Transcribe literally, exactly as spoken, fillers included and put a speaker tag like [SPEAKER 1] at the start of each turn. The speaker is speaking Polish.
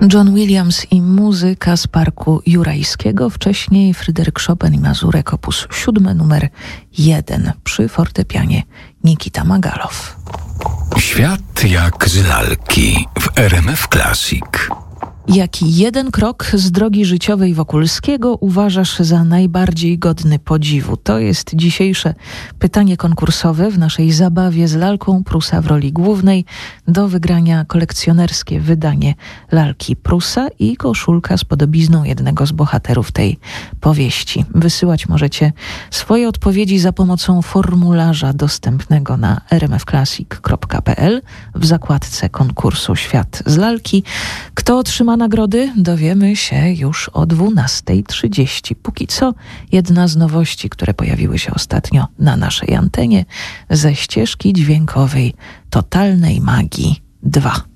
[SPEAKER 1] John Williams i muzyka z Parku Jurajskiego, wcześniej Fryderyk Chopin i Mazurek, opus siódmy, numer jeden, przy fortepianie Nikita Magalow.
[SPEAKER 2] Świat jak z lalki w R M F Classic.
[SPEAKER 1] Jaki jeden krok z drogi życiowej Wokulskiego uważasz za najbardziej godny podziwu? To jest dzisiejsze pytanie konkursowe w naszej zabawie z lalką Prusa w roli głównej. Do wygrania kolekcjonerskie wydanie lalki Prusa i koszulka z podobizną jednego z bohaterów tej powieści. Wysyłać możecie swoje odpowiedzi za pomocą formularza dostępnego na r m f classic kropka p l w zakładce konkursu Świat z lalki. Kto otrzyma nagrody, dowiemy się już o dwunastej trzydzieści. Póki co jedna z nowości, które pojawiły się ostatnio na naszej antenie ze ścieżki dźwiękowej Totalnej Magii dwa.